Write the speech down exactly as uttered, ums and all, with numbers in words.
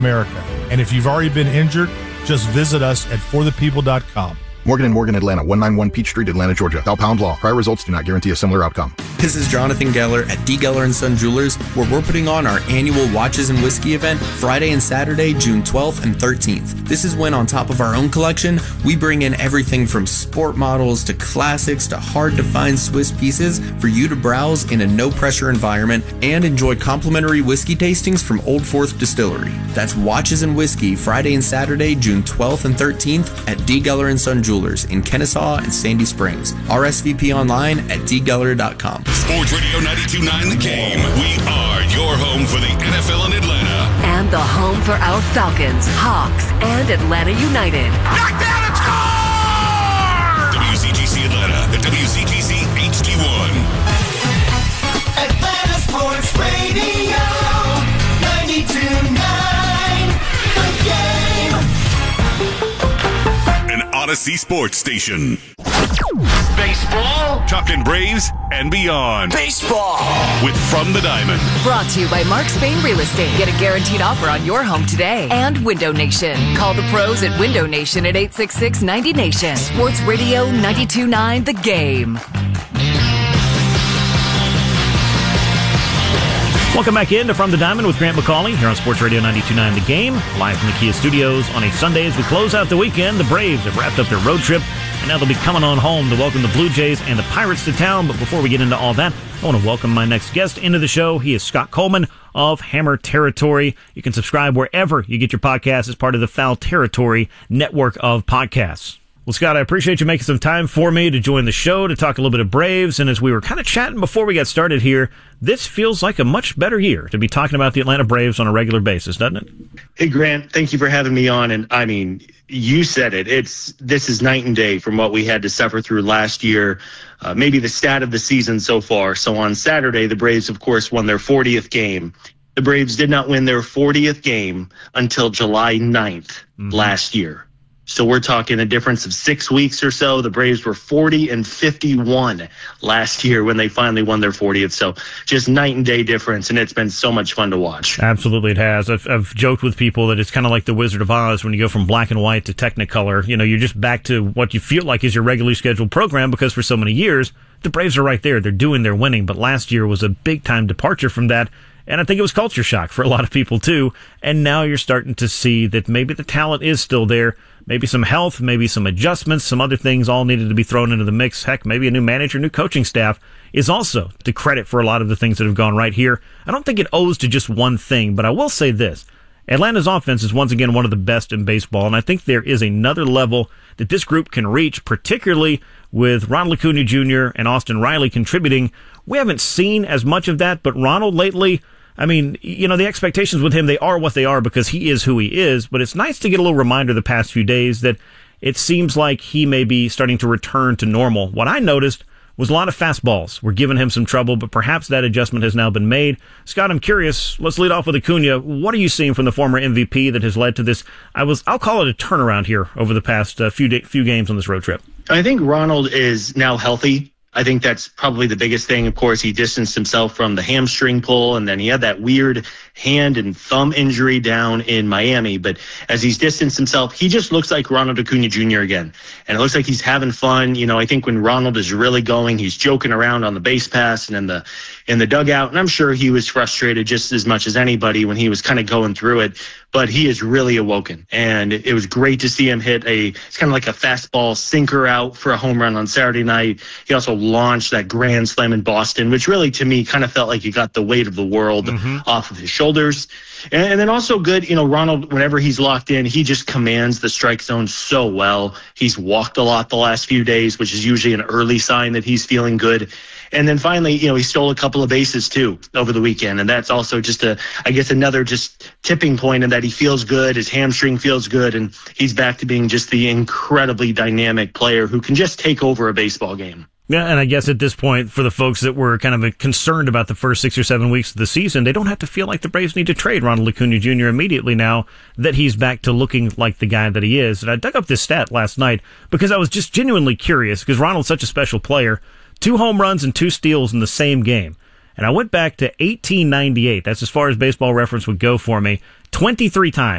America. And if you've already been injured, just visit us at for the people dot com. Morgan and Morgan, Atlanta, one ninety-one Peachtree, Atlanta, Georgia. Bell Pound Law. Prior results do not guarantee a similar outcome. This is Jonathan Geller at D. Geller and Son Jewelers, where we're putting on our annual Watches and Whiskey event Friday and Saturday, June twelfth and thirteenth. This is when, on top of our own collection, we bring in everything from sport models to classics to hard-to-find Swiss pieces for you to browse in a no-pressure environment and enjoy complimentary whiskey tastings from Old Fourth Distillery. That's Watches and Whiskey Friday and Saturday, June twelfth and thirteenth at D. Geller and Son Jewelers in Kennesaw and Sandy Springs. R S V P online at d geller dot com. Sports Radio ninety-two point nine The Game. We are your home for the N F L in Atlanta. And the home for our Falcons, Hawks, and Atlanta United. Knockdown and score! W C G C Atlanta at W C G C H D one. Atlanta Sports Radio ninety-two point nine The Game. An Odyssey Sports Station. Baseball. Talking Braves and beyond. Baseball. With From the Diamond. Brought to you by Mark Spain Real Estate. Get a guaranteed offer on your home today. And Window Nation. Call the pros at Window Nation at eight six six, ninety Nation. Sports Radio ninety-two point nine The Game. Welcome back into From the Diamond with Grant McCauley here on Sports Radio ninety-two point nine The Game, live from the Kia Studios on a Sunday as we close out the weekend. The Braves have wrapped up their road trip, and now they'll be coming on home to welcome the Blue Jays and the Pirates to town. But before we get into all that, I want to welcome my next guest into the show. He is Scott Coleman of Hammer Territory. You can subscribe wherever you get your podcasts as part of the Foul Territory network of podcasts. Well, Scott, I appreciate you making some time for me to join the show to talk a little bit of Braves. And as we were kind of chatting before we got started here, this feels like a much better year to be talking about the Atlanta Braves on a regular basis, doesn't it? Hey, Grant, thank you for having me on. And I mean, you said it. It's this is night and day from what we had to suffer through last year, uh, maybe the stat of the season so far. So on Saturday, the Braves, of course, won their fortieth game. The Braves did not win their fortieth game until July ninth mm-hmm. last year. So we're talking a difference of six weeks or so. The Braves were forty and fifty-one last year when they finally won their fortieth. So just night and day difference, and it's been so much fun to watch. Absolutely, it has. I've, I've joked with people that it's kind of like the Wizard of Oz when you go from black and white to Technicolor. You know, you're just back to what you feel like is your regularly scheduled program because for so many years, the Braves are right there. They're doing their winning, but last year was a big-time departure from that. And I think it was culture shock for a lot of people, too. And now you're starting to see that maybe the talent is still there. Maybe some health, maybe some adjustments, some other things all needed to be thrown into the mix. Heck, maybe a new manager, new coaching staff is also the credit for a lot of the things that have gone right here. I don't think it owes to just one thing, but I will say this. Atlanta's offense is once again one of the best in baseball, and I think there is another level that this group can reach, particularly with Ronald Acuna Junior and Austin Riley contributing. We haven't seen as much of that, but Ronald lately, I mean, you know, the expectations with him, they are what they are because he is who he is, but it's nice to get a little reminder the past few days that it seems like he may be starting to return to normal. What I noticed was a lot of fastballs were giving him some trouble, but perhaps that adjustment has now been made. Scott, I'm curious, let's lead off with Acuna. What are you seeing from the former M V P that has led to this, I was, I'll call it a turnaround here over the past uh, few day, few games on this road trip? I think Ronald is now healthy. I think that's probably the biggest thing. Of course, he distanced himself from the hamstring pull, and then he had that weird hand and thumb injury down in Miami. But as he's distanced himself, he just looks like Ronald Acuna Junior again. And it looks like he's having fun. You know, I think when Ronald is really going, he's joking around on the base pass and in the in the dugout. And I'm sure he was frustrated just as much as anybody when he was kind of going through it. But he is really awoken. And it was great to see him hit a, it's kind of like a fastball sinker out for a home run on Saturday night. He also launched that grand slam in Boston, which really, to me, kind of felt like he got the weight of the world mm-hmm. off of his shoulders. And, and then also good, you know, Ronald, whenever he's locked in, he just commands the strike zone so well. He's walked a lot the last few days, which is usually an early sign that he's feeling good. And then finally, you know, he stole a couple of bases, too, over the weekend. And that's also just, a, I guess, another just tipping point in that he feels good, his hamstring feels good, and he's back to being just the incredibly dynamic player who can just take over a baseball game. Yeah, and I guess at this point, for the folks that were kind of concerned about the first six or seven weeks of the season, they don't have to feel like the Braves need to trade Ronald Acuna Junior immediately now that he's back to looking like the guy that he is. And I dug up this stat last night because I was just genuinely curious because Ronald's such a special player. Two home runs and two steals in the same game. And I went back to eighteen ninety-eight. That's as far as Baseball Reference would go for me. twenty-three times.